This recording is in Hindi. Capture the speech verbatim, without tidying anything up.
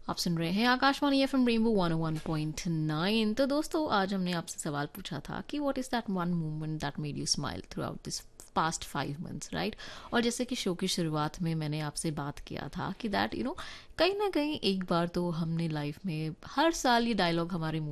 आप सुन रहे हैं आकाशवाणी एफएम रेनबो वन ओ वन पॉइंट नाइन। तो दोस्तों, आज हमने आपसे सवाल पूछा था कि what is that one moment that made you smile through out this past five months, right. और जैसे कि शो की शुरुआत में मैंने आपसे बात किया था कि दैट यू नो कहीं ना कहीं एक बार तो हमने लाइफ में हर साल ये डायलॉग हमारे मुंह